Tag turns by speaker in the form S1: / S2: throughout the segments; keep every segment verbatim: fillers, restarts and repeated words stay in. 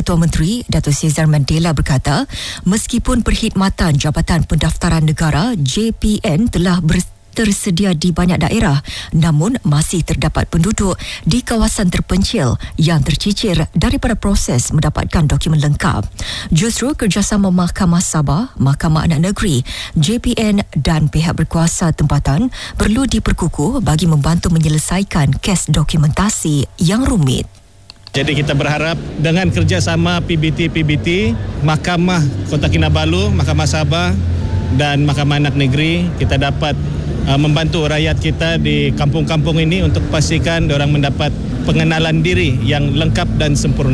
S1: Ketua Menteri Datuk Seri Mandela berkata, meskipun Perkhidmatan Jabatan Pendaftaran Negara J P N telah ber tersedia di banyak daerah, namun masih terdapat penduduk di kawasan terpencil yang tercicir daripada proses mendapatkan dokumen lengkap. Justru kerjasama Mahkamah Sabah, Mahkamah Anak Negeri, J P N dan pihak berkuasa tempatan perlu diperkukuh bagi membantu menyelesaikan kes dokumentasi yang rumit.
S2: Jadi kita berharap dengan kerjasama P B T P B T, Mahkamah Kota Kinabalu, Mahkamah Sabah dan Mahkamah Anak Negeri, kita dapat uh, membantu rakyat kita di kampung-kampung ini untuk pastikan orang mendapat pengenalan diri yang lengkap dan sempurna.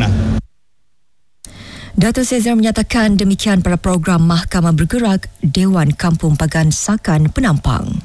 S1: Datuk Seri menyatakan demikian pada program Mahkamah Bergerak Dewan Kampung Pagan Sakan Penampang.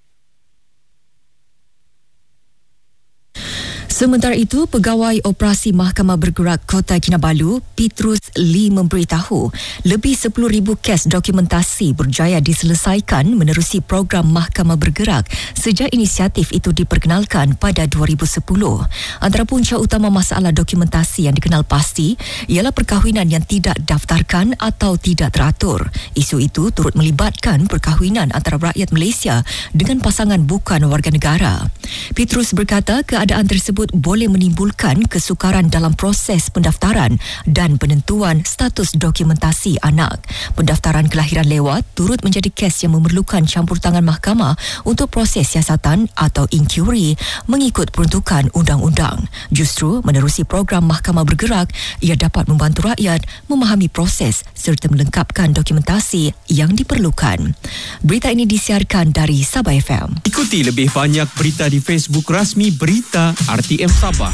S1: Sementara itu, Pegawai Operasi Mahkamah Bergerak Kota Kinabalu, Petrus Lee memberitahu lebih sepuluh ribu kes dokumentasi berjaya diselesaikan menerusi program Mahkamah Bergerak sejak inisiatif itu diperkenalkan pada dua ribu sepuluh. Antara punca utama masalah dokumentasi yang dikenal pasti ialah perkahwinan yang tidak daftarkan atau tidak teratur. Isu itu turut melibatkan perkahwinan antara rakyat Malaysia dengan pasangan bukan warga negara. Petrus berkata keadaan tersebut boleh menimbulkan kesukaran dalam proses pendaftaran dan penentuan status dokumentasi anak. Pendaftaran kelahiran lewat turut menjadi kes yang memerlukan campur tangan mahkamah untuk proses siasatan atau inquiry mengikut peruntukan undang-undang. Justru menerusi program Mahkamah Bergerak, ia dapat membantu rakyat memahami proses serta melengkapkan dokumentasi yang diperlukan. Berita ini disiarkan dari Sabah F M.
S3: Ikuti lebih banyak berita di Facebook rasmi Berita R T M Sabah.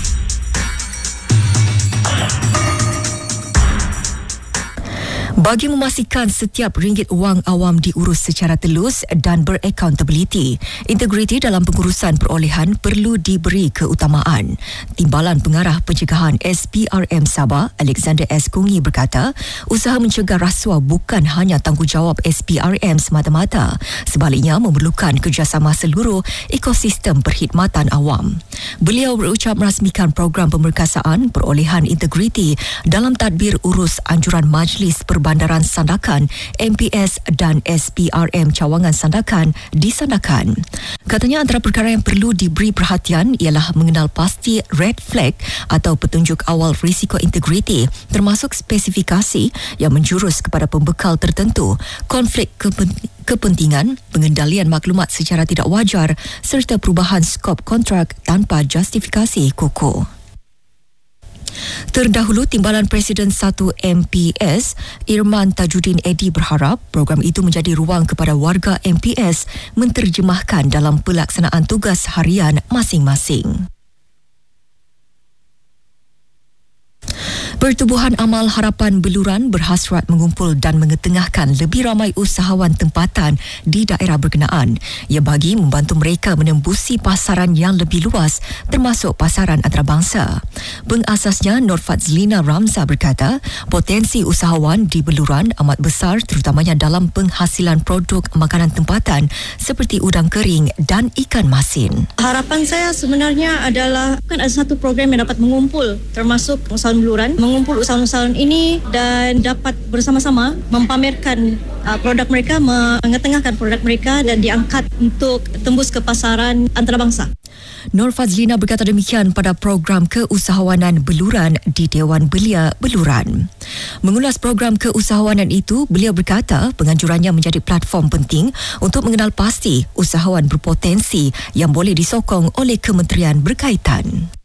S1: Bagi memastikan setiap ringgit wang awam diurus secara telus dan beraccountability, integriti dalam pengurusan perolehan perlu diberi keutamaan. Timbalan Pengarah Pencegahan S P R M Sabah, Alexander S. Kungi berkata, usaha mencegah rasuah bukan hanya tanggungjawab S P R M semata-mata, sebaliknya memerlukan kerjasama seluruh ekosistem perkhidmatan awam. Beliau berucap merasmikan program pemerkasaan perolehan integriti dalam tadbir urus anjuran Majlis Perbandaran Sandakan M P S dan S P R M Cawangan Sandakan di Sandakan. Katanya antara perkara yang perlu diberi perhatian ialah mengenal pasti red flag atau petunjuk awal risiko integriti, termasuk spesifikasi yang menjurus kepada pembekal tertentu, konflik kepentingan kepentingan, pengendalian maklumat secara tidak wajar serta perubahan skop kontrak tanpa justifikasi kukuh. Terdahulu, Timbalan Presiden satu M P S, Irman Tajuddin Edi berharap program itu menjadi ruang kepada warga M P S menterjemahkan dalam pelaksanaan tugas harian masing-masing. Pertubuhan Amal Harapan Beluran berhasrat mengumpul dan mengetengahkan lebih ramai usahawan tempatan di daerah berkenaan. Ia bagi membantu mereka menembusi pasaran yang lebih luas, termasuk pasaran antarabangsa. Pengasasnya Nur Fazlina Ramza berkata, potensi usahawan di Beluran amat besar, terutamanya dalam penghasilan produk makanan tempatan seperti udang kering dan ikan masin.
S4: Harapan saya sebenarnya adalah kan ada satu program yang dapat mengumpul termasuk usahawan Beluran, mengumpul usahawan-usahawan ini dan dapat bersama-sama mempamerkan uh, produk mereka, mengetengahkan produk mereka dan diangkat untuk tembus ke pasaran antarabangsa.
S1: Nur Fazlina berkata demikian pada program keusahawanan Beluran di Dewan Belia Beluran. Mengulas program keusahawanan itu, beliau berkata penganjurannya menjadi platform penting untuk mengenal pasti usahawan berpotensi yang boleh disokong oleh kementerian berkaitan.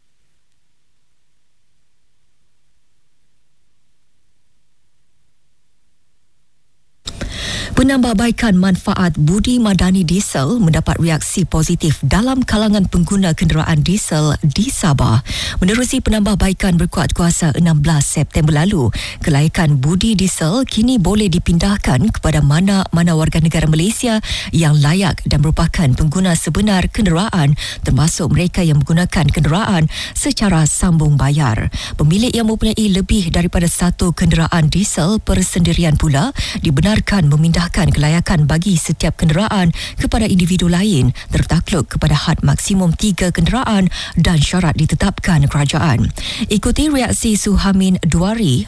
S1: Penambahbaikan manfaat budi madani diesel mendapat reaksi positif dalam kalangan pengguna kenderaan diesel di Sabah. Menerusi penambahbaikan berkuat kuasa enam belas September lalu, kelayakan budi diesel kini boleh dipindahkan kepada mana-mana warga negara Malaysia yang layak dan merupakan pengguna sebenar kenderaan, termasuk mereka yang menggunakan kenderaan secara sambung bayar. Pemilik yang mempunyai lebih daripada satu kenderaan diesel persendirian pula dibenarkan memindah kelayakan bagi setiap kenderaan kepada individu lain tertakluk kepada had maksimum tiga kenderaan dan syarat ditetapkan kerajaan. Ikuti reaksi Suhamin Duari,